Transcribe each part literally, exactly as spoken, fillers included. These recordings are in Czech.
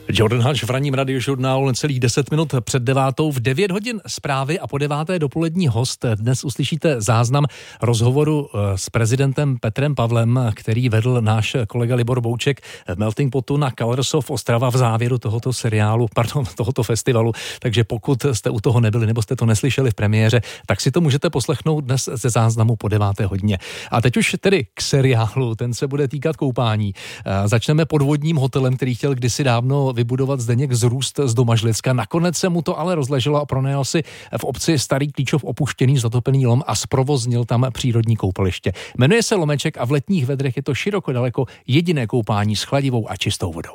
Jordan Haš v ranním radiožurnálu celých deset minut před devátou, v devět hodin zprávy a po deváté dopolední host. Dnes uslyšíte záznam rozhovoru s prezidentem Petrem Pavlem, který vedl náš kolega Libor Bouček v Melting Potu na Colors of Ostrava v závěru tohoto seriálu, pardon, tohoto festivalu. Takže pokud jste u toho nebyli nebo jste to neslyšeli v premiéře, tak si to můžete poslechnout dnes ze záznamu po deváté hodině. A teď už tedy k seriálu, ten se bude týkat koupání. Začneme podvodním hotelem, který chtěl kdysi dávno vybudovat Zdeněk Zrůst z Domažlicka. Nakonec se mu to ale rozleželo a pronajal si v obci Starý Klíčov opuštěný zatopený lom a zprovoznil tam přírodní koupaliště. Jmenuje se Lomeček a v letních vedrech je to široko daleko jediné koupání s chladivou a čistou vodou.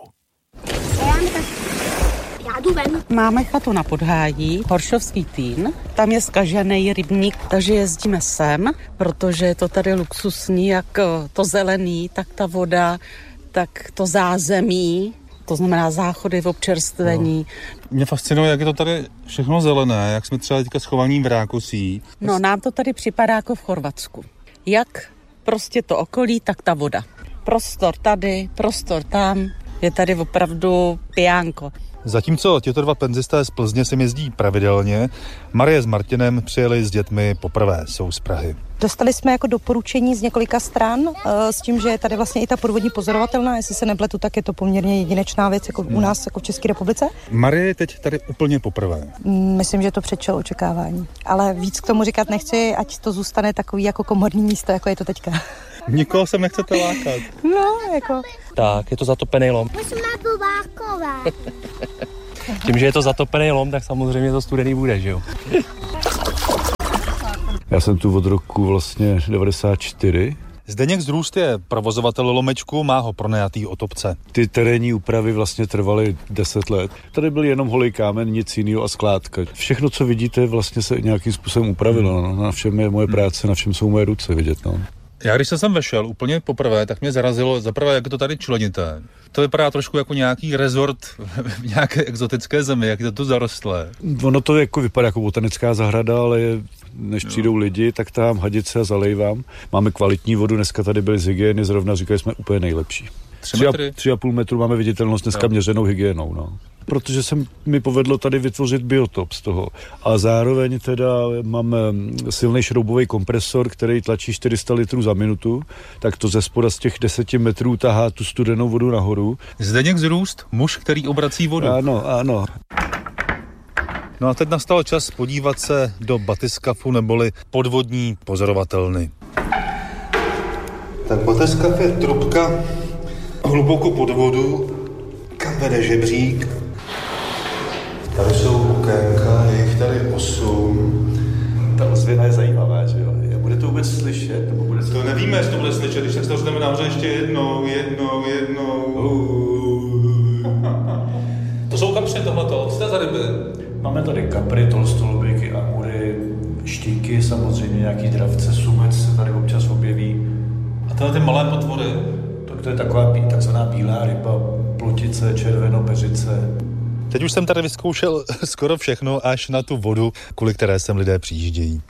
Máme chatu na Podhájí, Horšovský Týn, tam je zkažený rybník, takže jezdíme sem, protože je to tady luxusní, jak to zelený, tak ta voda, tak to zázemí. To znamená záchody v občerstvení. No. Mě fascinuje, jak je to tady všechno zelené, jak jsme třeba teďka schovaní v Rákosí. No, nám to tady připadá jako v Chorvatsku. Jak prostě to okolí, tak ta voda. Prostor tady, prostor tam, je tady opravdu pijánko. Zatímco těto dva penzisté z Plzně sem jezdí pravidelně, Marie s Martinem přijeli s dětmi poprvé, jsou z Prahy. Dostali jsme jako doporučení z několika stran s tím, že je tady vlastně i ta podvodní pozorovatelná, jestli se nepletu, tak je to poměrně jedinečná věc jako u nás jako v České republice. Marie je teď tady úplně poprvé. Myslím, že to předčilo očekávání, ale víc k tomu říkat nechci, ať to zůstane takový jako komorní místo, jako je to teďka. Nikoho sem nechcete lákat. No, jako. Tak, je to zatopený lom. Musíme povákovat. Tím, že je to zatopený lom, tak samozřejmě to studený bude, že jo? Já jsem tu od roku vlastně devadesát čtyři. Zdeněk Zrůst je provozovatel Lomečku, má ho pronajatý od obce. Ty terénní úpravy vlastně trvaly deset let. Tady byl jenom holý kámen, nic jiného a skládka. Všechno, co vidíte, vlastně se nějakým způsobem upravilo. No. Na všem je moje práce, na všem jsou moje ruce vidět. No. Já když jsem sem vešel úplně poprvé, tak mě zarazilo zaprvé, jak je to tady členité. To vypadá trošku jako nějaký rezort v nějaké exotické zemi, jak je to tu zarostlé. Ono to jako vypadá jako botanická zahrada, ale než přijdou lidi, tak tam hadice a zalejvám. Máme kvalitní vodu, dneska tady byly z hygieny, zrovna říkali jsme úplně nejlepší. Tři metry? Tři a půl metru máme viditelnost dneska jo. Měřenou hygienou, no. Protože se mi povedlo tady vytvořit biotop z toho. A zároveň teda mám silný šroubový kompresor, který tlačí čtyři sta litrů za minutu, tak to ze spoda z těch deseti metrů tahá tu studenou vodu nahoru. Zdeněk Zrůst, muž, který obrací vodu. Ano, ano. No a teď nastal čas podívat se do batyskafu neboli podvodní pozorovatelny. Tak batyskaf je trubka hluboko pod vodu, kam vede žebřík. Tady jsou okénka, je jich tady osm. Ta ozvěna je zajímavá, že jo? Bude to vůbec slyšet? Nebo bude to nevíme, jestli to bude slyšet, když tak se to řekneme nahoře ještě jednou, jednou, jednou. To jsou kapři tohleto, co za ryby? Máme tady kapry, tolstolobíky, amury, štíky, samozřejmě nějaký dravce, sumec se tady občas objeví. A tyhle ty malé potvory? Tak to je taková takzvaná bílá ryba, plotice, červenopeřice. Teď už jsem tady vyzkoušel skoro všechno, až na tu vodu, kvůli které sem lidé přijíždějí.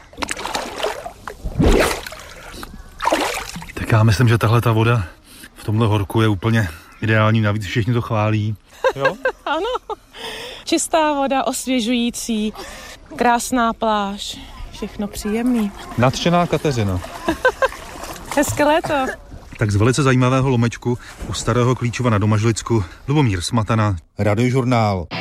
Tak já myslím, že tahle ta voda v tomhle horku je úplně ideální, navíc všichni to chválí. Jo? Ano, čistá voda, osvěžující, krásná pláž, všechno příjemný. Nadšená Kateřina. Hezké léto. Tak z velice zajímavého Lomečku u Starého Klíčova na Domažlicku Lubomír Smatana, Radiožurnál.